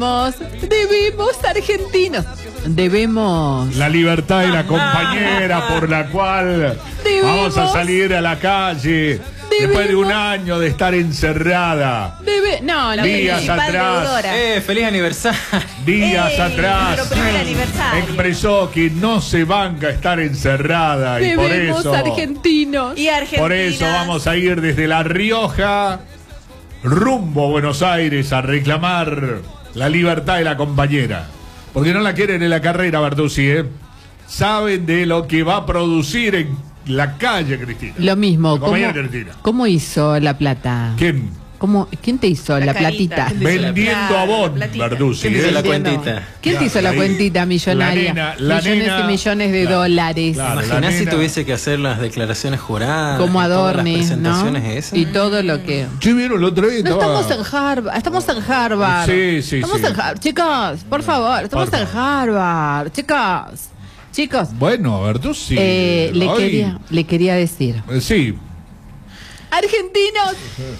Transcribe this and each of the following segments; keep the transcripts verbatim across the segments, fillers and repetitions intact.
Debemos, argentinos, debemos la libertad de la compañera por la cual debemos, vamos a salir a la calle debemos, después de un año de estar encerrada. Debe, no, no, días atrás, eh, feliz aniversario. Días Ey, atrás expresó que no se banca estar encerrada debemos, y por eso argentinos y argentinas. Por eso vamos a ir desde La Rioja rumbo a Buenos Aires a reclamar la libertad de la compañera. Porque no la quieren en la carrera, Bertuzzi, ¿eh? Saben de lo que va a producir en la calle, Cristina. Lo mismo. ¿Cómo, Cristina. ¿Cómo hizo La Plata? ¿Quién? ¿Cómo, ¿Quién te hizo la, la platita? Vendiendo a Bon, Bertuzzi. ¿Quién te hizo ¿eh? la cuentita? ¿Quién te hizo la cuentita millonaria? La nena, la millones nena, y millones de claro, dólares. Claro, Imaginás si tuviese que hacer las declaraciones juradas. Como Adorni, las presentaciones ¿no? esas. Y todo lo que... Sí, vieron el otro día. No estaba... estamos en Harvard, estamos en Harvard. Sí, sí, estamos sí. en Harvard. Chicos, por favor, estamos por en favor. Harvard. Chicos, chicos. Bueno, Bertuzzi. Eh, le, hoy... quería, le quería decir. Eh, sí. Argentinos.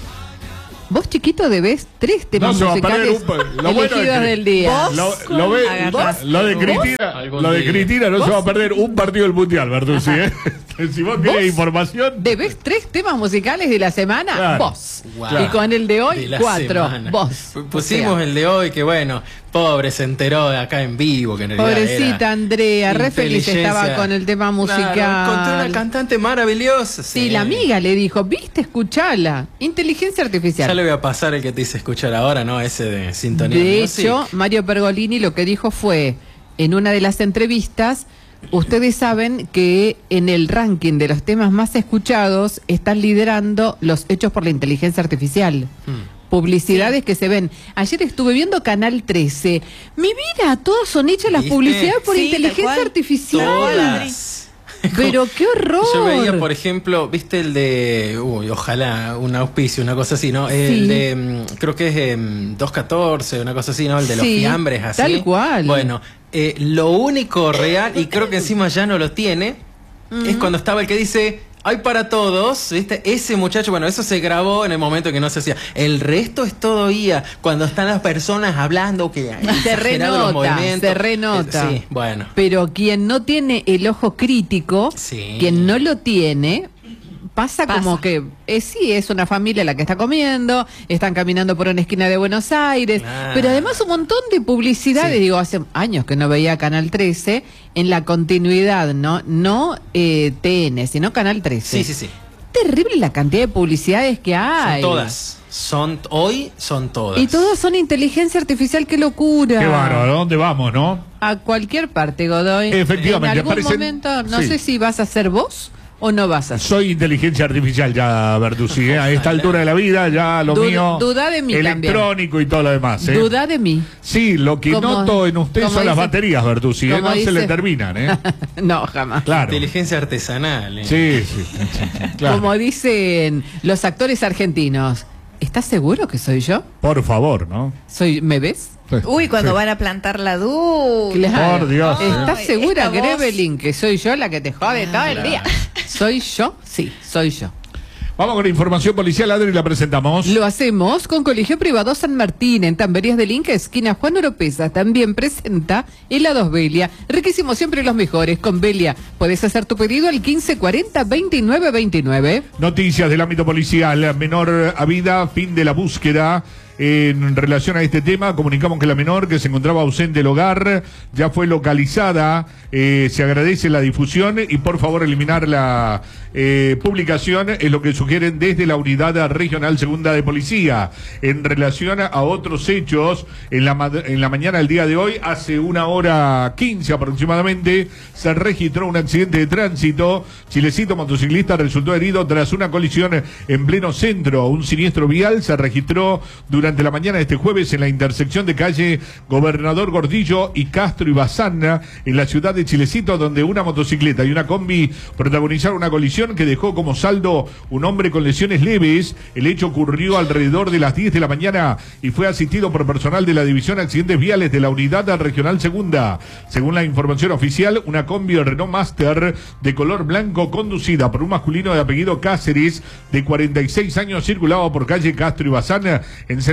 Vos, chiquito, debés tres temas no musicales un... lo elegidos bueno de... del día. Lo, lo, ve... lo de Cristina, lo de Cristina no ¿Vos? se va a perder un partido del Mundial, Bertuzzi, ¿eh? Si vos querés información... ¿Debés tres temas musicales de la semana? Claro. Vos. Wow. Y con el de hoy, de cuatro. Semana. Vos. Pusimos o sea, el de hoy, que bueno, pobre, se enteró de acá en vivo. Que en pobrecita era Andrea, re feliz estaba con el tema musical. Claro, encontré una cantante maravillosa. Sí. sí, la amiga le dijo, viste, escuchala. Inteligencia artificial. Ya le voy a pasar el que te hice escuchar ahora, ¿no? Ese de Sintonía De Music. hecho, Mario Pergolini lo que dijo fue, en una de las entrevistas, ustedes saben que en el ranking de los temas más escuchados están liderando los hechos por la inteligencia artificial. Hmm. Publicidades sí. que se ven. Ayer estuve viendo Canal trece. Mi vida, todas son hechas las ¿Viste? publicidades por Sí, inteligencia artificial. Todas. Pero qué horror. Yo veía, por ejemplo, viste el de, uy, ojalá, un auspicio, una cosa así, ¿no? El Sí. de, creo que es eh, dos catorce, una cosa así, ¿no? El de los Sí, fiambres, así. tal cual. Bueno, eh, lo único real, y creo que encima ya no lo tiene, uh-huh. es cuando estaba el que dice... Hay para todos, ¿viste? Ese muchacho, bueno, eso se grabó en el momento que no se hacía. El resto es todo I A, cuando están las personas hablando que se renota, se renota. Sí, bueno. Pero quien no tiene el ojo crítico, sí. quien no lo tiene, pasa, pasa. como que eh, sí, es una familia la que está comiendo, están caminando por una esquina de Buenos Aires, claro. pero además un montón de publicidades, sí. digo, hace años que no veía Canal trece, en la continuidad, ¿no? No eh, T N, sino Canal trece. Sí, sí, sí. Terrible la cantidad de publicidades que hay. Son todas. Son, hoy son todas. Y todas son inteligencia artificial, qué locura. Qué bárbaro, ¿a dónde vamos, no? A cualquier parte, Godoy. Efectivamente. En algún parecen... momento, no sí. sé si vas a ser vos o no vas a ser. Soy inteligencia artificial ya, Bertuzzi, ¿eh? A esta altura de la vida ya lo Dud mío... Duda de mí electrónico también. Y todo lo demás, ¿eh? Duda de mí. Sí, lo que como, noto en usted son dice, las baterías, Bertuzzi, ¿eh? No dice, se le terminan, ¿eh? No, jamás. Claro. Inteligencia artesanal. ¿eh? Sí, sí, sí, sí, claro. Como dicen los actores argentinos, ¿estás seguro que soy yo? Por favor, ¿no? Soy, ¿me ves? Uy, cuando sí. van a plantar la duda. Claro. Por Dios. ¿Estás Ay, segura, esta voz. Grevelin, que soy yo la que te jode todo el Claro. día? ¿Soy yo? Sí, soy yo. Vamos con la información policial, Adri, la presentamos. Lo hacemos con Colegio Privado San Martín, en Tamberías del Inca, esquina Juan Oropesa. También presenta helados Belia. Riquísimos, siempre los mejores con Belia. Puedes hacer tu pedido al quince cuarenta veintinueve veintinueve. Noticias del ámbito policial. Menor a vida, fin de la búsqueda. En relación a este tema, comunicamos que la menor que se encontraba ausente del hogar ya fue localizada. Eh, se agradece la difusión y por favor eliminar la eh, publicación, es lo que sugieren desde la Unidad Regional Segunda de Policía. En relación a otros hechos, en la, en la mañana del día de hoy, hace una hora quince aproximadamente, se registró un accidente de tránsito. Chilecito motociclista resultó herido tras una colisión en pleno centro. Un siniestro vial se registró durante Durante la mañana de este jueves en la intersección de calle Gobernador Gordillo y Castro y Bazán, en la ciudad de Chilecito, donde una motocicleta y una combi protagonizaron una colisión que dejó como saldo un hombre con lesiones leves. El hecho ocurrió alrededor de las diez de la mañana y fue asistido por personal de la División Accidentes Viales de la Unidad Regional Segunda. Según la información oficial, una combi Renault Master de color blanco conducida por un masculino de apellido Cáceres de cuarenta y seis años circulaba por calle Castro y Bazán en sentido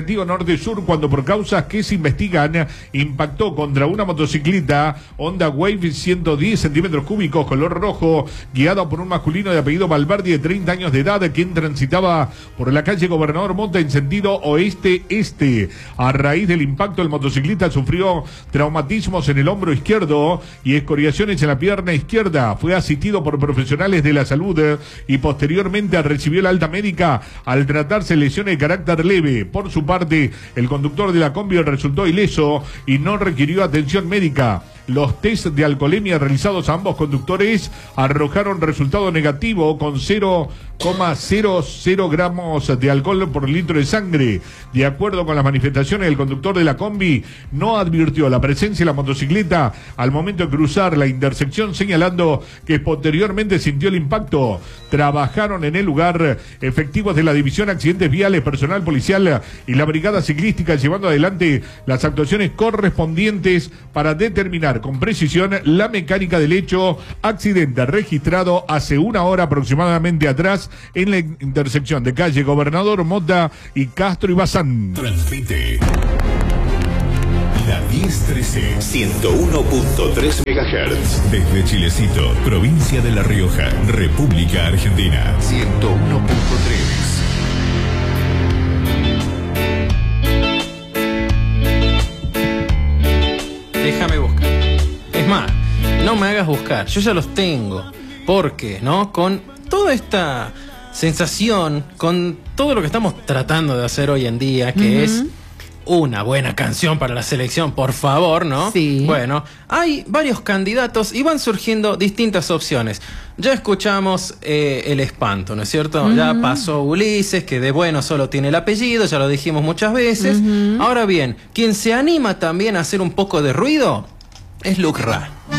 sentido norte-sur cuando por causas que se investigan impactó contra una motocicleta Honda Wave ciento diez centímetros cúbicos color rojo, guiada por un masculino de apellido Valverde de treinta años de edad, quien transitaba por la calle Gobernador Mota en sentido oeste-este. A raíz del impacto, el motociclista sufrió traumatismos en el hombro izquierdo y escoriaciones en la pierna izquierda. Fue asistido por profesionales de la salud y posteriormente recibió la alta médica al tratarse lesiones de carácter leve. Por su parte, el conductor de la combi resultó ileso y no requirió atención médica. Los test de alcoholemia realizados a ambos conductores arrojaron resultado negativo con cero coma cero cero gramos de alcohol por litro de sangre. De acuerdo con las manifestaciones, el conductor de la combi no advirtió la presencia de la motocicleta al momento de cruzar la intersección, señalando que posteriormente sintió el impacto. Trabajaron en el lugar efectivos de la División Accidentes Viales, personal policial y la Brigada Ciclística, llevando adelante las actuaciones correspondientes para determinar con precisión la mecánica del hecho. Accidente registrado hace una hora aproximadamente atrás en la intersección de calle Gobernador Mota y Castro y Bazán. Transmite la diez trece, ciento uno punto tres megahertz. Desde Chilecito, provincia de La Rioja, República Argentina. ciento uno punto tres. Déjame buscar. Es más, no me hagas buscar, yo ya los tengo. Porque, ¿no? Con toda esta sensación, con todo lo que estamos tratando de hacer hoy en día, que uh-huh. es una buena canción para la selección, por favor, ¿no? Sí. Bueno, hay varios candidatos y van surgiendo distintas opciones. Ya escuchamos eh, El Espanto, ¿no es cierto? Uh-huh. Ya pasó Ulises, que de bueno solo tiene el apellido, ya lo dijimos muchas veces. Uh-huh. Ahora bien, quien se anima también a hacer un poco de ruido es Luc Ra.